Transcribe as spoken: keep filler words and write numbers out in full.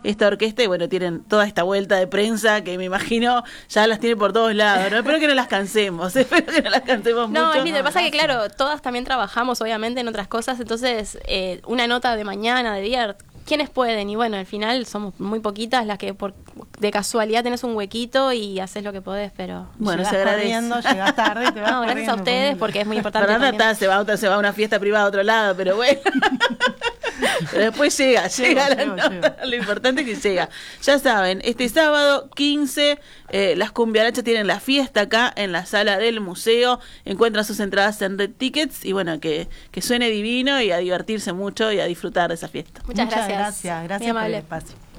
esta orquesta y bueno, tienen toda esta vuelta de prensa que me imagino ya las tiene por todos lados, ¿no? Espero que no las cansemos, espero que no las cansemos no, mucho. Es lindo, lo que pasa es que claro, todas también trabajamos obviamente en otras cosas, entonces eh, una nota de mañana, de día, ¿quiénes pueden? Y bueno, al final somos muy poquitas las que por de casualidad tenés un huequito y haces lo que podés, pero... Bueno, llegás se agradece. corriendo, llegás tarde y te vas No, gracias a corriendo, ustedes corriendo. porque es muy importante Fernanda también. está, se va, a otra- se va a una fiesta privada a otro lado, pero bueno. Pero después llega, llega la llego, nota. llego. Lo importante es que llega. Ya saben, este sábado quince, eh, las Cumbiarachas tienen la fiesta acá en la sala del museo. Encuentran sus entradas en Red Tickets y bueno, que, que suene divino y a divertirse mucho y a disfrutar de esa fiesta. Muchas, Muchas gracias. gracias, Muy gracias por el amable. espacio.